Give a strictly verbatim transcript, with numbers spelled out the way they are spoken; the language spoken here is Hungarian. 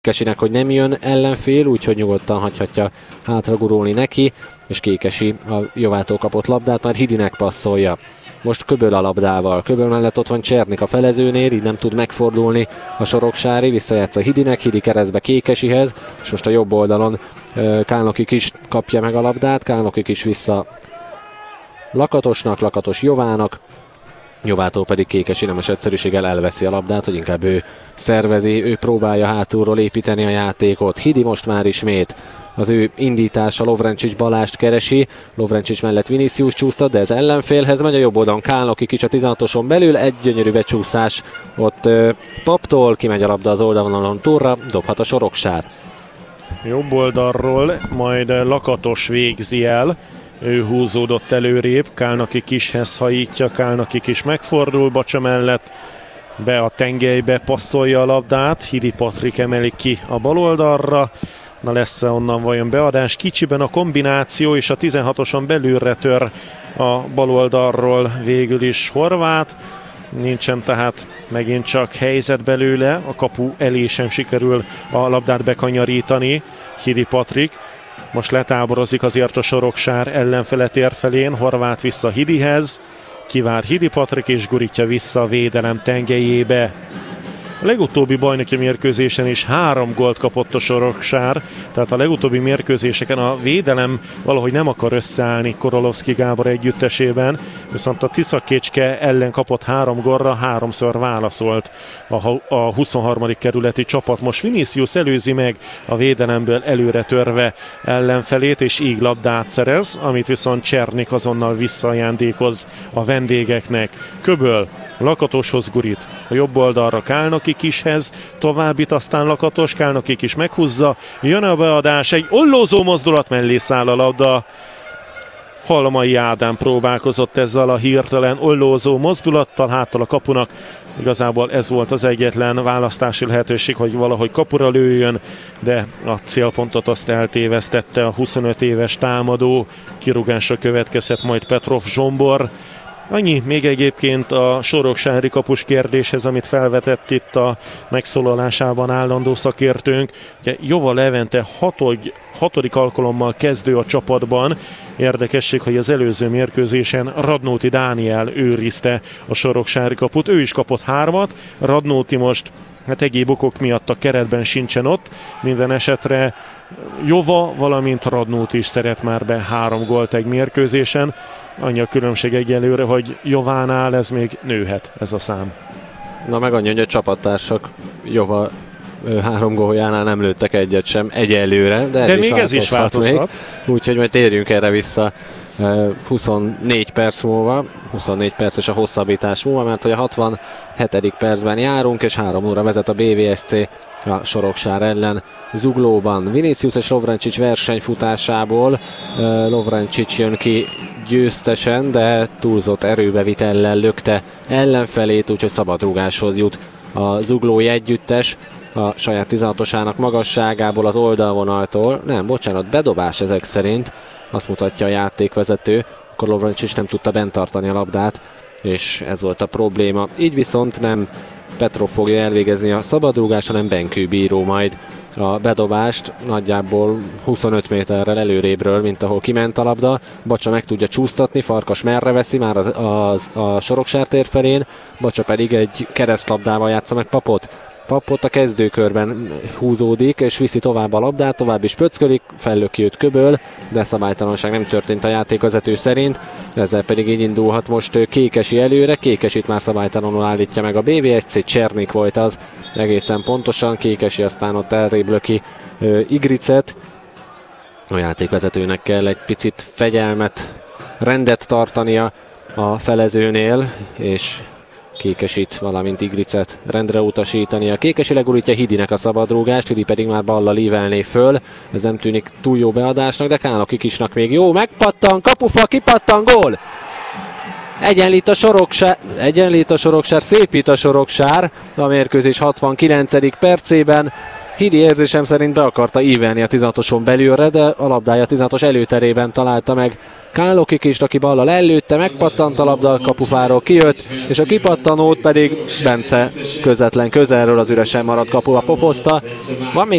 Kékesinek, hogy nem jön ellenfél, úgyhogy nyugodtan hagyhatja hátragurulni neki, és Kékesi a Jovától kapott labdát már Hidinek passzolja. Most Köböl a labdával, Köböl mellett ott van Csernik a felezőnél, így nem tud megfordulni a soroksári, visszajátsza Hidinek, Hidi keresztbe Kékesihez, és most a jobb oldalon Kálnokik is kapja meg a labdát, Kálnokik is vissza Lakatosnak, Lakatos Jovának, Jovától pedig Kékesi nemes egyszerűséggel elveszi a labdát, hogy inkább ő szervezi, ő próbálja hátulról építeni a játékot. Hidi most már ismét az ő indítása Lovrencsics Balást keresi, Lovrencsics mellett Vinicius csúsztat, de ez ellenfélhez megy, a jobb oldalon Kálnokik is a tizenhatoson belül, egy gyönyörű becsúszás ott Paptól, kimegy a labda az oldalon túlra, dobhat a Soroksár. Jobb oldalról majd Lakatos végzi el, ő húzódott előrébb, Kálnokik ishez hajítja, Kálnokik is megfordul Bacsa mellett, be a tengelybe passzolja a labdát, Hidi Patrik emeli ki a bal oldalra, na lesz-e onnan vajon beadás, kicsiben a kombináció, és a tizenhatoson belülre tör a bal oldalról végül is Horváth, nincsen tehát megint csak helyzet belőle, a kapu elé sem sikerül a labdát bekanyarítani, Hidi Patrik. Most letáborozik azért a Soroksár ellenfele tér felén, Horváth vissza Hidihez, kivár Hidi Patrik és gurítja vissza a védelem tengelyébe. A legutóbbi bajnoki mérkőzésen is három gólt kapott a Soroksár, tehát a legutóbbi mérkőzéseken a védelem valahogy nem akar összeállni Korolovszki Gábor együttesében, viszont a Tiszakécske ellen kapott három gólra, háromszor válaszolt a, a huszonharmadik kerületi csapat. Most Vinicius előzi meg a védelemből előre törve ellenfelét, és így labdát szerez, amit viszont Csernik azonnal visszaajándékoz a vendégeknek. Köböl Lakatoshoz gurít, a jobb oldalra Kálnokik ishez, továbbit aztán Lakatos, Kálnokik is meghúzza, jön a beadás, egy ollózó mozdulat mellé száll a labda. Halmai Ádám próbálkozott ezzel a hirtelen ollózó mozdulattal, háttal a kapunak. Igazából ez volt az egyetlen választási lehetőség, hogy valahogy kapura lőjön, de a célpontot azt eltévesztette a huszonöt éves támadó. Kirúgásra következett majd Petrov Zsombor. Annyi még egyébként a soroksári kapus kérdéshez, amit felvetett itt a megszólalásában állandó szakértőnk. Ugye Jova Levente hatod, hatodik alkalommal kezdő a csapatban. Érdekesség, hogy az előző mérkőzésen Radnóti Dániel őrizte a soroksári kaput. Ő is kapott hármat, Radnóti most hát egyéb okok miatt a keretben sincsen ott. Minden esetre Jova, valamint Radnóti is szeret már be három gólt egy mérkőzésen. Annyi a különbség egyelőre, hogy Jovánál ez még nőhet, ez a szám. Na meg annyi, hogy a csapattársak Jova három góljánál nem lőttek egyet sem egyelőre, de ez de is még ez is változhat. Úgyhogy majd térjünk erre vissza huszonnégy perc múlva, huszonnégy perces a hosszabbítás múlva, mert hogy a hatvanhetedik percben járunk, és három óra vezet a bé vé es cé a Soroksár ellen Zuglóban. Vinicius és Lovrencsics versenyfutásából Lovrencsics jön ki győztesen, de túlzott erőbevitellel lökte ellenfelét, úgyhogy szabadrúgáshoz jut a zuglói együttes a saját tizenhatosának magasságából, az oldalvonaltól. Nem, bocsánat, bedobás ezek szerint, azt mutatja a játékvezető, akkor Lovrencsics nem tudta bent tartani a labdát, és ez volt a probléma. Így viszont nem Petrov fogja elvégezni a szabadrúgást, hanem Benkő bíró majd a bedobást, nagyjából huszonöt méterrel előrébről, mint ahol kiment a labda. Bacsa meg tudja csúsztatni, Farkas merre veszi már az, az, a Soroksár tér felén, Bacsa pedig egy keresztlabdával játsza meg Papot. Papot a kezdőkörben húzódik, és viszi tovább a labdát, tovább is pöckölik, fellöki őt Köböl, de szabálytalanság nem történt a játékvezető szerint, ezzel pedig így indulhat most Kékesi előre. Kékesit már szabálytalanul állítja meg a bé vé es cé, Csernik volt az egészen pontosan, Kékesi aztán ott elrébb löki Igricet. A játékvezetőnek kell egy picit fegyelmet, rendet tartania a felezőnél, és Kékesit, valamint Igricet rendre utasítani. A Kékesi legurítja Hidinek a szabadrúgást, Hidi pedig már ballal ívelné föl. Ez nem tűnik túl jó beadásnak, de Kálnokik isnak még jó. Megpattan, kapufa, kipattan, gól! Egyenlít a Soroksár, egyenlít a Soroksár, szépít a Soroksár a mérkőzés hatvankilencedik percében. Hidi érzésem szerint be akarta ívelni a tizenhatoson belülre, de a labdája a tizenhatos előterében találta meg Kálokik is, aki ballal ellőtte, megpattant a labda a kapufáról, kijött, és a kipattanót pedig Bence közvetlen közelről az üresen maradt kapuba pofozta. Van még